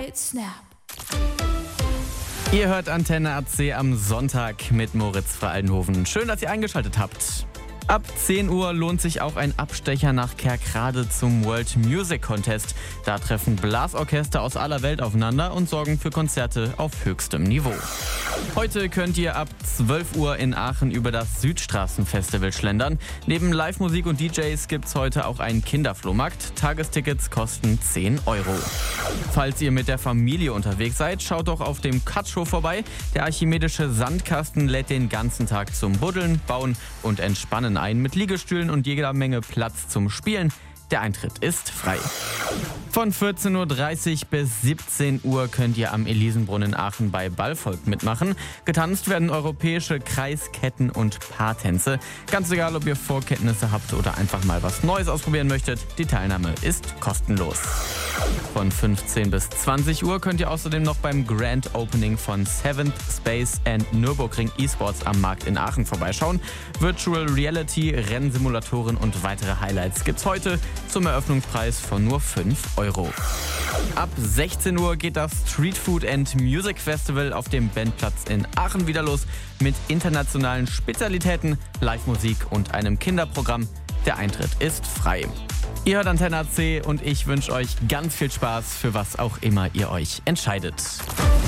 Snap. Ihr hört Antenne AC am Sonntag mit Moritz Frey-Aldenhoven. Schön, dass ihr eingeschaltet habt. Ab 10 Uhr lohnt sich auch ein Abstecher nach Kerkrade zum World Music Contest. Da treffen Blasorchester aus aller Welt aufeinander und sorgen für Konzerte auf höchstem Niveau. Heute könnt ihr ab 12 Uhr in Aachen über das Südstraßenfestival schlendern. Neben Live-Musik und DJs gibt's heute auch einen Kinderflohmarkt. Tagestickets kosten 10 Euro. Falls ihr mit der Familie unterwegs seid, schaut doch auf dem Katschow vorbei. Der archimedische Sandkasten lädt den ganzen Tag zum Buddeln, Bauen und Entspannen ein mit Liegestühlen und jeder Menge Platz zum Spielen. Der Eintritt ist frei. Von 14.30 Uhr bis 17 Uhr könnt ihr am Elisenbrunnen in Aachen bei Ballvolk mitmachen. Getanzt werden europäische Kreisketten und Paartänze. Ganz egal, ob ihr Vorkenntnisse habt oder einfach mal was Neues ausprobieren möchtet, die Teilnahme ist kostenlos. Von 15 bis 20 Uhr könnt ihr außerdem noch beim Grand Opening von Seventh Space and Nürburgring Esports am Markt in Aachen vorbeischauen. Virtual Reality, Rennsimulatoren und weitere Highlights gibt's heute zum Eröffnungspreis von nur 5 Euro. Ab 16 Uhr geht das Street Food and Music Festival auf dem Bandplatz in Aachen wieder los mit internationalen Spezialitäten, Live-Musik und einem Kinderprogramm. Der Eintritt ist frei. Ihr hört Antenne AC und ich wünsche euch ganz viel Spaß, für was auch immer ihr euch entscheidet.